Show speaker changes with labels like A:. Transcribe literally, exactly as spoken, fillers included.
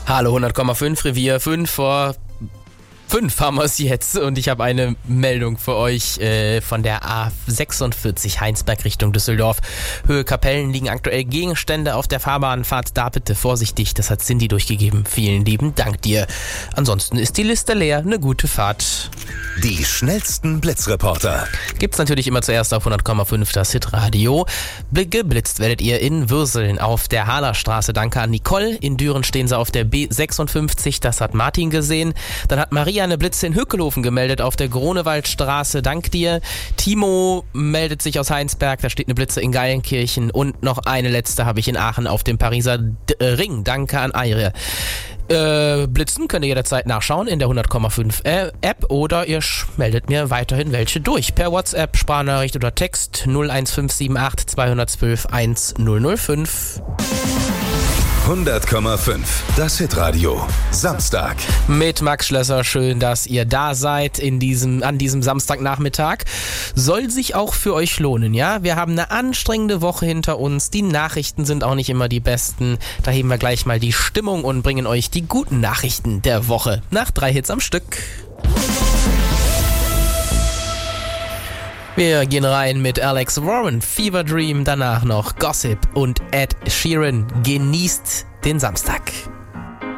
A: Hallo, hundert Komma fünf Revier, fünf vor fünf haben wir es jetzt und ich habe eine Meldung für euch äh, von der A sechsundvierzig Heinsberg Richtung Düsseldorf. Höhe Kapellen liegen aktuell Gegenstände auf der Fahrbahnfahrt. Da bitte vorsichtig, das hat Cindy durchgegeben. Vielen lieben Dank dir. Ansonsten ist die Liste leer. Eine gute Fahrt.
B: Die schnellsten Blitzreporter
A: Gibt's natürlich immer zuerst auf hundert Komma fünf das Hitradio. Geblitzt werdet ihr in Würseln auf der Halerstraße. Danke an Nicole. In Düren stehen sie auf der B sechsundfünfzig. Das hat Martin gesehen. Dann hat Maria eine Blitze in Hückelhofen gemeldet auf der Grunewaldstraße. Dank dir. Timo meldet sich aus Heinsberg. Da steht eine Blitze in Geilenkirchen. Und noch eine letzte habe ich in Aachen auf dem Pariser D- Ring. Danke an Eire. Äh, Blitzen könnt ihr jederzeit nachschauen in der hundert Komma fünf äh, App oder ihr sch- meldet mir weiterhin welche durch. Per WhatsApp, Sprachnachricht oder Text null eins fünf sieben acht zwei eins zwei eins null null fünf.
B: hundert Komma fünf, das Hitradio, Samstag.
A: Mit Max Schlösser, schön, dass ihr da seid in diesem, an diesem Samstagnachmittag. Soll sich auch für euch lohnen, ja? Wir haben eine anstrengende Woche hinter uns, die Nachrichten sind auch nicht immer die besten. Da heben wir gleich mal die Stimmung und bringen euch die guten Nachrichten der Woche. Nach drei Hits am Stück. Wir gehen rein mit Alex Warren, Fever Dream, danach noch Gossip und Ed Sheeran. Genießt den Samstag.